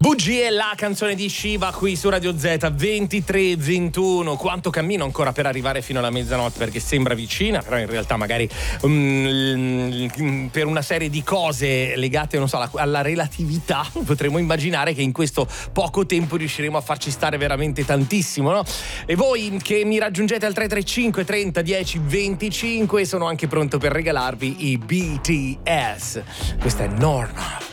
Bugie, la canzone di Shiva qui su Radio Z. 23:21. Quanto cammino ancora per arrivare fino alla mezzanotte, perché sembra vicina, però in realtà magari per una serie di cose legate, non so, alla relatività, potremmo immaginare che in questo poco tempo riusciremo a farci stare veramente tantissimo, no? E voi che mi raggiungete al 335 30 10 25, sono anche pronto per regalarvi i BTS. Questa è Normal.